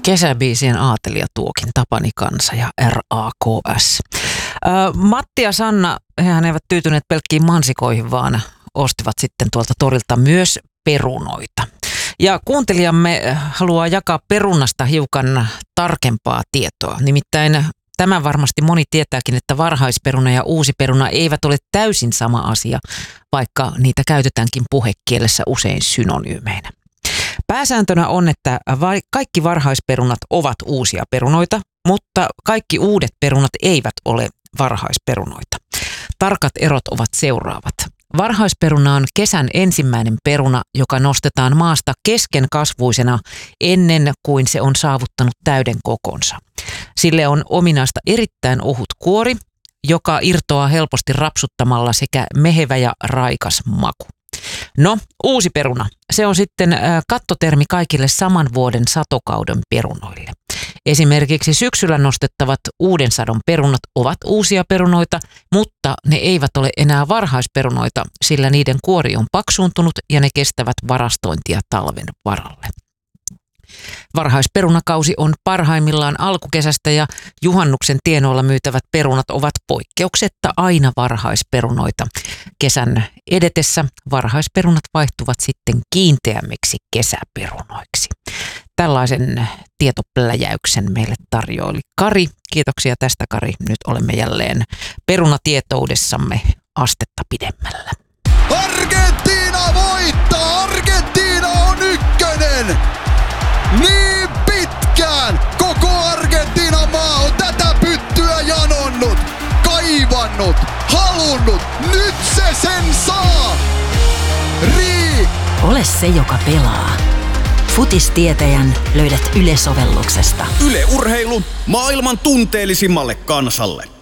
Kesäbiisien aatelija tuokin Tapani Kansa ja RAKS. Matti ja Sanna, hehän eivät tyytyneet pelkkiin mansikoihin, vaan ostivat sitten tuolta torilta myös perunoita. Ja kuuntelijamme haluaa jakaa perunasta hiukan tarkempaa tietoa. Nimittäin tämä varmasti moni tietääkin, että varhaisperuna ja uusi peruna eivät ole täysin sama asia, vaikka niitä käytetäänkin puhekielessä usein synonyymeinä. Pääsääntönä on, että kaikki varhaisperunat ovat uusia perunoita, mutta kaikki uudet perunat eivät ole varhaisperunoita. Tarkat erot ovat seuraavat. Varhaisperuna on kesän ensimmäinen peruna, joka nostetaan maasta keskenkasvuisena ennen kuin se on saavuttanut täyden kokonsa. Sille on ominaista erittäin ohut kuori, joka irtoaa helposti rapsuttamalla sekä mehevä ja raikas maku. No, uusi peruna. Se on sitten kattotermi kaikille saman vuoden satokauden perunoille. Esimerkiksi syksyllä nostettavat uuden sadon perunat ovat uusia perunoita, mutta ne eivät ole enää varhaisperunoita, sillä niiden kuori on paksuuntunut ja ne kestävät varastointia talven varalle. Varhaisperunakausi on parhaimmillaan alkukesästä ja juhannuksen tienoilla myytävät perunat ovat poikkeuksetta aina varhaisperunoita. Kesän edetessä varhaisperunat vaihtuvat sitten kiinteämmiksi kesäperunoiksi. Tällaisen tietopläjäyksen meille tarjoili Kari. Kiitoksia tästä, Kari. Nyt olemme jälleen perunatietoudessamme astetta pidemmällä. Argentiina voittaa! Argentiina on ykkönen! Niin pitkään koko Argentiinan maa on tätä pyttyä janonnut, kaivannut, halunnut. Nyt se sen saa! Ole se, joka pelaa. Futistietäjän löydät Yle-sovelluksesta. Yle Urheilu maailman tunteellisimmalle kansalle.